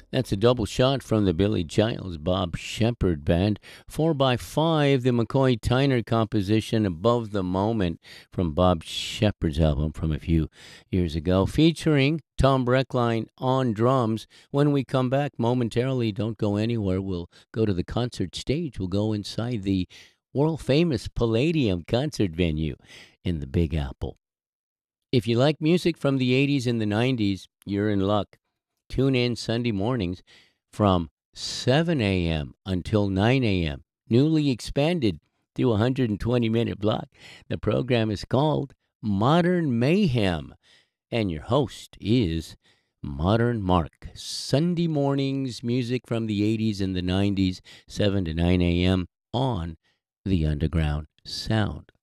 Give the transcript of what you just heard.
That's a double shot from the Billy Giles Bob Shepard Band. 4 by 5 the McCoy Tyner composition Above the Moment from Bob Shepard's album from a few years ago, featuring Tom Breckline on drums. When we come back momentarily, don't go anywhere. We'll go to the concert stage. We'll go inside the world famous Palladium concert venue in the Big Apple. If you like music from the 80s and the 90s, you're in luck. Tune in Sunday mornings from 7 a.m. until 9 a.m., newly expanded to a 120-minute block. The program is called Modern Mayhem, and your host is Modern Mark. Sunday mornings, music from the 80s and the 90s, 7 to 9 a.m. on the Underground Sound.